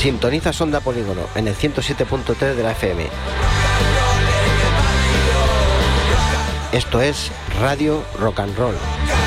Sintoniza Sonda Polígono en el 107.3 de la FM. Esto es Radio Rock and Roll.